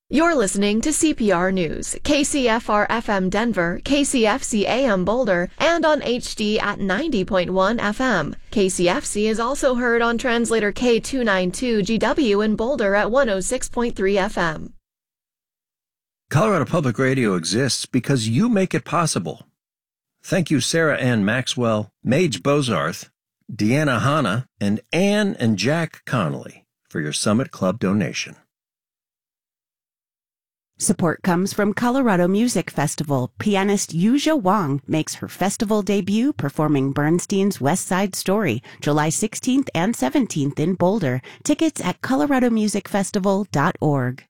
You're listening to CPR News, KCFR-FM Denver, KCFC-AM Boulder, and on HD at 90.1 FM. KCFC is also heard on translator K292GW in Boulder at 106.3 FM. Colorado Public Radio exists because you make it possible. Thank you Sarah Ann Maxwell, Mage Bozarth, Deanna Hanna, and Ann and Jack Connolly for your Summit Club donation. Support comes from Colorado Music Festival. Pianist Yuzha Wang makes her festival debut performing Bernstein's West Side Story, July 16th and 17th in Boulder. Tickets at coloradomusicfestival.org.